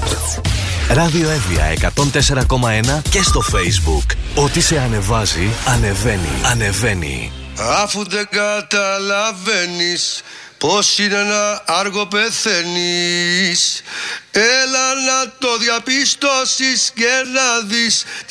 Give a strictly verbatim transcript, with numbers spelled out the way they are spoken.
Ράδιο Εύβοια εκατόν τέσσερα κόμμα ένα και στο Facebook. Ό,τι σε ανεβάζει, ανεβαίνει, ανεβαίνει. Αφού δεν καταλαβαίνεις πως είναι να άργο πεθαίνεις, έλα να το διαπιστώσεις και να δεις